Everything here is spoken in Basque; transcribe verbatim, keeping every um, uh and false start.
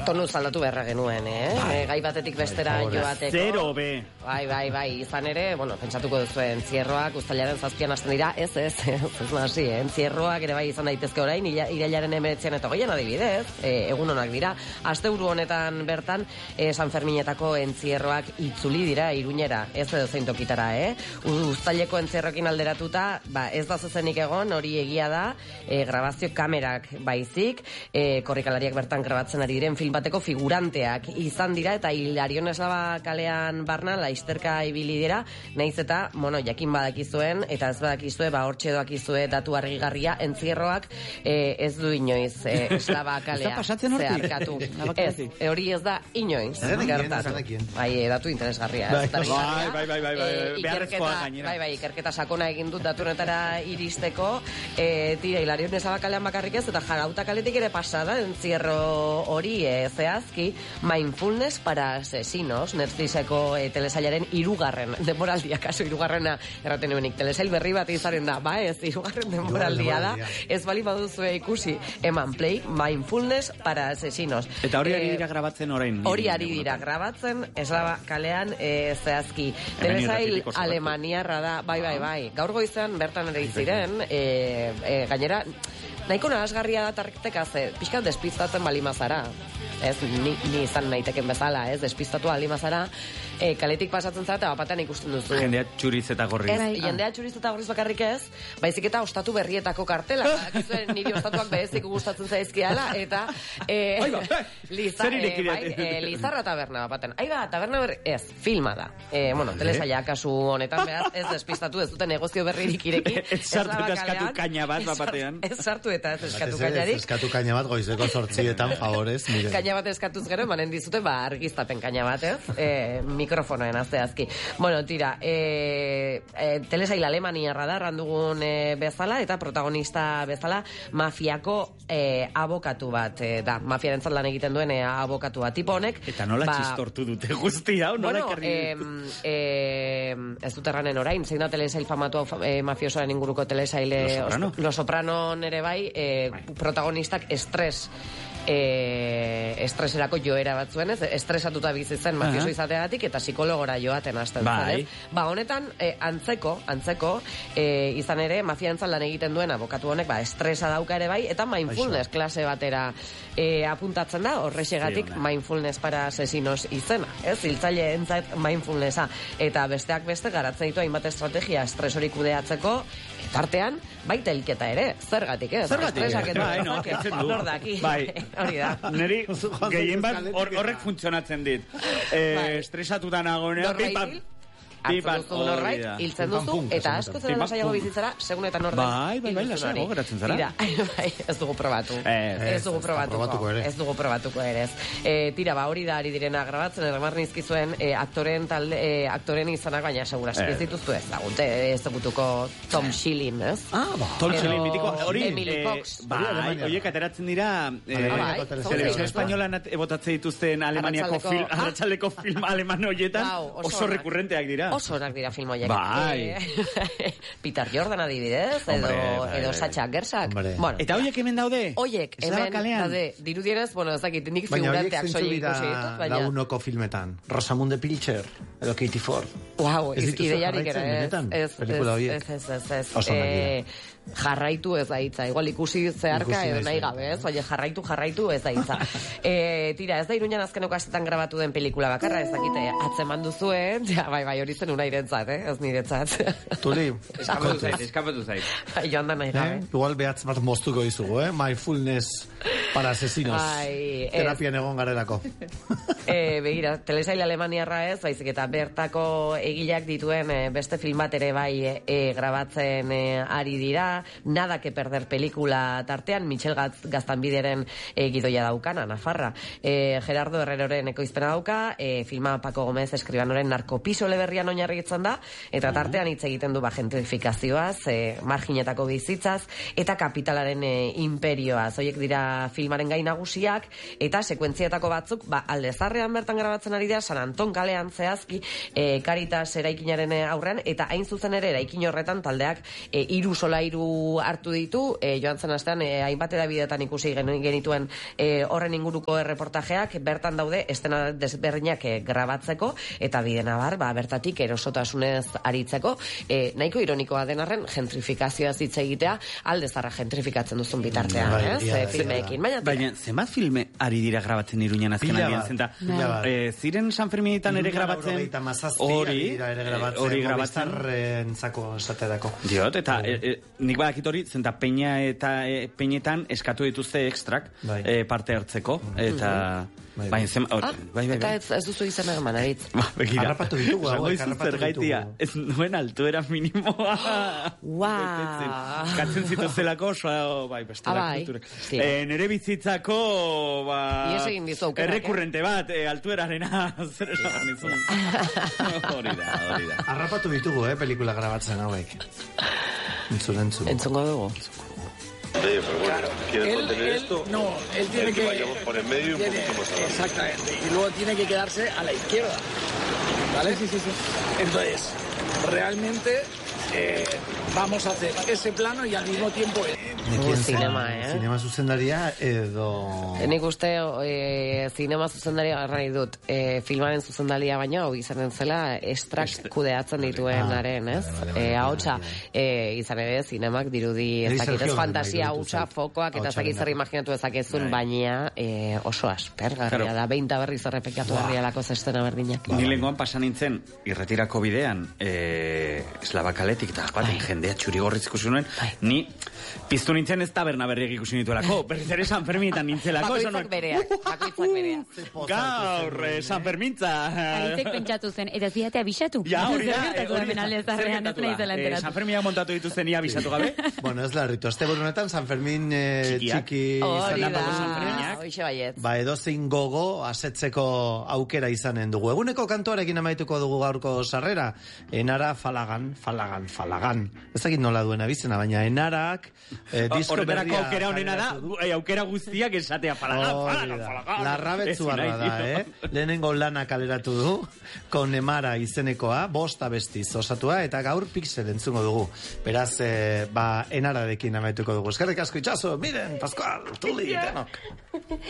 Tonu zaldatu beharra genuen, eh? Bai. Gai batetik bestera joateko. Zero, be. Bai, bai, bai, izan ere, bueno, pentsatuko duzuen, zierroak uztailaren zazpian hasten dira, ez, ez, ez, ez nasi, eh? Zierroak ere bai izan daitezke orain, irailaren emeretzean eta goien adibidez, e, egun honak dira. Asteburu honetan bertan, e, San Ferminetako entzierroak itzuli dira Iruñera, ez edo zein tokitara, eh? Uztaileko entzierroekin alderatuta, ba, ez da zuzenik egon, hori egia da, e, grabazio kamerak baizik, e, korrikalariak bertan grabatzen ari diren film bateko figuranteak izan dira, eta Hilarion Eslaba kalean barna laizterka ibili dira, naiz eta, bueno, jakin badakizuen, eta ez badakizue, ba, hortxe doakizue datu argigarria, entzierroak e, ez du inoiz e, Eslaba kalea zeharkatu. Ez, e, hori ez da inoiz gertatu. Bai, e, datu interesgarria. Bai, bai, bai, bai, bai, beharrezkoa gainera. Bai, bai, ikerketa sakona egin dut datu honetara iristeko, e, tira, Hilarion Eslaba kalean bakarrik ez, eta Jarauta kaletik ere pasada, entzierro hori e, zehazki, Mindfulness para Asesinos, Netflixeko e, telesailaren irugarren denboraldia, kaso irugarrena erraten ebenik, telesail berri bat izaren da, ba ez, irugarren denboraldia da, ez bali baduzue ikusi, eman play, Mindfulness para Asesinos. Eta hori ari dira grabatzen orain? Hori ari dira grabatzen, Eslaba kalean e, zehazki. Telesail alemaniarra da, bai, bai, bai, gaur goizan bertan ere iziren, e, e, gainera, nahiko nahasgarria da tarteka ze, pixkat despistatzen balimazara. Ez, ni, ni izan naiteken bezala, ez, despistatu balimazara, e, kaletik pasatzen zara eta bapatean ikusten duzu. Jendea txuriz eta gorriz. Ez, ah. jendea txuriz eta gorriz bakarrik ez, baizik eta ostatu berrietako kartela. Akizuen niri ostatuak behezik gustatzen zaizkiala, eta e, liza, e, bai, e, Lizarra taberna bapaten. Aiba, taberna berri, ez, filma da. E, bueno, telesaila kasu honetan behar, ez despistatu, ez dute negozio berririk ireki. Ez sartu eta eskatu kaina bat bapatean. Ez sartu eta ez eskatu kainarik. Ez eskatu kaina bat goizeko sortzietan, favorez, mire. Kaina bat eskatuz gero, emanen dizute, ba, argiztapen kaina bat, ez? E, mikrofonoen azteazki. Bueno, tira, e, e, telesail alemaniarra da, randugun e, bezala, eta protagonista bezala, mafiako e, abokatu bat, e, da, mafiaren lan egiten duen e, abokatu bat, tipo honek. Eta nola ba, txistortu dute guzti hau, nola bueno, ekarri dut? E, e, ez dut erranen orain, zein da telesail famatu e, mafiosoaren inguruko telesaile Los Soprano. Los Soprano nere bai, e, protagonistak estres E, estreserako joera bat zuen, ez? Estresatuta bizi zen mafioso izateagatik eta psikologora joaten hasten zen, ez? Ba, honetan, e, antzeko, antzeko, e, izan ere, mafiantzan lan egiten duen abokatu honek, ba, estresa dauka ere bai, eta mindfulness klase batera e, apuntatzen da, horrexegatik mindfulness para asesinos izena, ez? Hiltzaile entzat mindfulnessa, eta besteak beste garatzen ditu hainbat estrategia estres hori kudeatzeko, tartean, baita hilketa ere, zergatik, ez? Zergatik, bai, no, nordaki. Bai. Hori da. Neri gehien bat horrek funtzionatzen dit. Eh, estresatuta nagonean, pipan. Hartzen duzu norbait, hiltzen duzu, eta asko zera lasaiago bizitzara, segun eta norren. Bai, bai, bai, lasaiago geratzen zara. Tira, bai, ez dugu probatu. Ez dugu probatuko. Ez dugu probatuko ere. Tira, ba, hori da ari direna grabatzen, erramar nizkizuen aktoren talde, aktoren izanak baina segura, ez dituzu ez dagunte, ez dagutuko Tom Schilling, ez? Ah, ba. Tom Schilling, mitiko, hori, Emily Fox. Bai, horiek ateratzen dira, telebizio espainolan botatzen dituzten Alemaniako film, arratsaleko film aleman horietan, oso rekurrenteak dira. Oso onak dira film horiek. Bai. Peter Jordan adibidez, edo, bai, edo Sacha Gersak. Bueno, eta horiek hemen daude? Horiek hemen daude. Dirudienez, bueno, ez dakit, nik figuranteak soilik ikusi ditut, baina... Launoko filmetan. Rosamunde Pilcher, edo Katie Ford. Wow, ideiarik ere. Ez, ez, ez, ez, ez. Oso onak dira. Jarraitu ez da hitza, igual ikusi zeharka edo nahi gabe, ez? Oie, jarraitu, jarraitu ez da hitza. e, tira, ez da Iruñan azkeneko astetan grabatu den pelikula bakarra, ez dakite, atzeman duzuen, ja, bai, bai, hori zen unairentzat, eh? Ez niretzat. Tuli, eskapatu zait, eskapatu zait. Bai, joan da nahi gabe. Eh? Igual behatz bat moztuko izugu, eh? Mindfulness para asesinos. Ai, terapian egon garelako. e, begira, telesail alemaniarra ez, baizik eta bertako egileak dituen e, beste film bat ere bai e, grabatzen e, ari dira, Nada que perder pelikula tartean, Michel Gaztanbideren e, gidoia daukana, Nafarra. E, Gerardo Herreroren ekoizpena dauka, e, filma Paco Gomez Eskribanoren narkopiso leberrian oinarritzen da, eta tartean hitz egiten du ba, gentrifikazioaz, e, marginetako bizitzaz, eta kapitalaren e, imperioaz. Hoiek dira film filmaren gai nagusiak, eta sekuentzietako batzuk, ba, Aldezarrean bertan grabatzen ari da, San Anton kalean zehazki, e, Caritas eraikinaren aurrean, eta hain zuzen ere eraikin horretan taldeak e, hiru solairu hartu ditu, e, joan zen astean, e, hainbat edabidetan ikusi genituen e, horren inguruko erreportajeak, bertan daude estena desberdinak e, grabatzeko, eta bidena bar, ba, bertatik erosotasunez aritzeko, e, nahiko ironikoa denarren gentrifikazioaz hitz egitea, Aldezarra gentrifikatzen duzun bitartean, bai, ez? ia, E, filmeekin, baina Baina, zenbat filme ari dira grabatzen Iruñan azken aldian, zenta, eh, ziren San Ferminetan ere grabatzen, hori, hori grabatzen, zako esaterako. Diot, eta e, e, nik badakit hori, zenta peina eta e, peinetan eskatu dituzte ekstrak bai. e, parte hartzeko, eta... Bai, bai, zen, or, ah, bai, bai, eta bai. ez, ez duzu izan eman, aritz. Ba, begira. Harrapatu ditugu, hauek, Zango harrapatu zergaitia, ditugu. ez nuen altuera minimoa. Wow. Katzen zituzelako, oso, bai, bestela Ah, bai. kultura. Sí. Eh, nere bizitzako, ba... Ihes egin dizu aukerak, errekurrente bat, eh, altuerarena, zer esan nizun. Hori da, hori da. Harrapatu ditugu, eh, pelikula grabatzen hauek. Entzun, entzun. Entzungo dugu. Sí, pero bueno, ¿quieres él, contener él, esto? No, él tiene El que que... vayamos por el medio y un tiene- poquito más adelante. Exactamente. Y luego tiene que quedarse a la izquierda. ¿Vale? Sí, sí, sí. Entonces, realmente eh, vamos a hacer ese plano y al mismo tiempo... eh, Nekien Zinema, zen- eh? Zinema zuzendaria edo... Nik uste e, zinema zuzendaria garrani dut, e, filmaren zuzendaria baina, hau izanen zela, estrak kudeatzen dituenaren, ez? Vale, vale, vale, E, hautsa, vale, e, izan ere, zinemak dirudi, ez Niri dakit, ez Sergio fantasia Garbai hautsa, iruditu zait. fokoak, eta ez dakit zer Hautsarena. imaginatu ezakezun, baina e, oso aspergarria Claro. da, behin eta berriz errepekatu herrialako zestena berdinak. Ni lengoan pasan nintzen, irretirako bidean, eh, eslabakaletik, eta baten jendea txurigorritz ikusi nuen, ni piztu nintzen ez taberna berriak ikusi nituelako, berriz ere San Ferminetan nintzelako. esan Bakoitzak nuen, bereak, bakoitzak bereak. Gaur, eh, San Fermintza. Aritzek pentsatu zen, eta ziate abisatu. Ja, hori da, Zer eh, gertatu hori hemen da. Aldezarrean, Zer ez nahi zela gertatu da? Eh, enteratu. San Ferminak montatu dituzten ia bisatu gabe. Bueno, ez larritu. Azte honetan San Fermin eh, Txikiak. txiki Hori izan da, da. San Ferminak. hoxe baiet. Ba, edozein gogo asetzeko aukera izanen dugu. Eguneko kantuarekin amaituko dugu gaurko sarrera. Enara falagan, falagan, falagan. Ez dakit nola duen abizena, baina enarak eh, disko Horretarako berria aukera honena da, kaleratu du. eh, aukera guztiak esatea falagan, Hori falagan, da. falagan. Larrabetzu Ez barra nahi, da, tio. eh? Lehenengo lana kaleratu du, Konemara izenekoa, bosta bestiz osatua, eta gaur pixel entzungo dugu. Beraz, eh, ba, enararekin amaituko dugu. Eskerrik asko itxaso, miren, Pascual, Tuli, denok.